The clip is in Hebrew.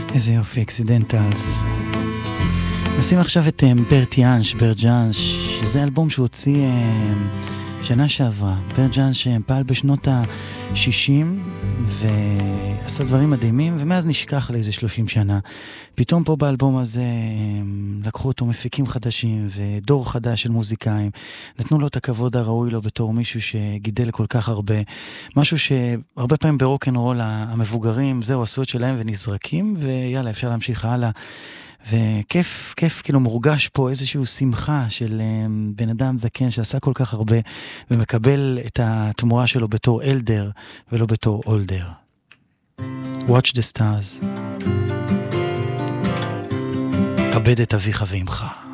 איזה יופי, אקסידנטלס. נשים עכשיו את ברטיאנש, ברג'אנש, שזה אלבום שהוא הוציא שנה שעברה. ברג'אנש פעל בשנות ה-60 ועשה דברים מדהימים, ומאז נשכח לאיזה 30 שנה. פתאום פה באלבום הזה לקחו אותו מפיקים חדשים ודור חדש של מוזיקאים. נתנו לו את הכבוד הראוי לו בתור מישהו שגידל כל כך הרבה. משהו שהרבה פעמים ברוק'נ'רול המבוגרים, זהו, עשו את שלהם ונזרקים, ויאללה, אפשר להמשיך הלאה. וכיף, כיף, כאילו מורגש פה איזשהו שמחה של בן אדם זקן שעשה כל כך הרבה, ומקבל את התמורה שלו בתור אלדר, ולא בתור אולדר. Watch the stars. כבד את אביך ואמך.